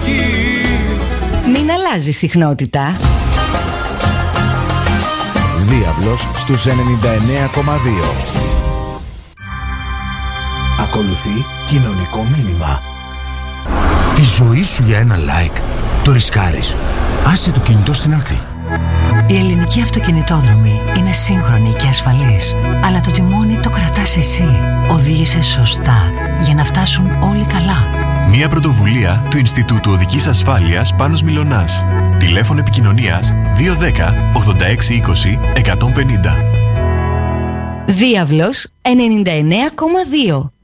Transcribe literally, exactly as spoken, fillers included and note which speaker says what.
Speaker 1: ψυχή.
Speaker 2: Μην αλλάζει συχνότητα.
Speaker 3: Διάβλος στους ενενήντα εννέα κόμμα δύο.
Speaker 4: Ακολουθεί κοινωνικό μήνυμα.
Speaker 5: Τη ζωή σου για ένα like το ρισκάρεις. Άσε το κινητό στην άκρη.
Speaker 6: Η ελληνική αυτοκινητόδρομη είναι σύγχρονη και ασφαλής, αλλά το τιμόνι το κρατάς εσύ. Οδήγησε σωστά για να φτάσουν όλοι καλά.
Speaker 7: Μια πρωτοβουλία του Ινστιτούτου Οδικής Ασφάλειας Πάνος Μιλωνάς. Τηλέφωνο επικοινωνίας δύο ένα μηδέν ογδόντα έξι είκοσι εκατόν πενήντα.
Speaker 2: Διάβλος ενενήντα εννέα κόμμα δύο.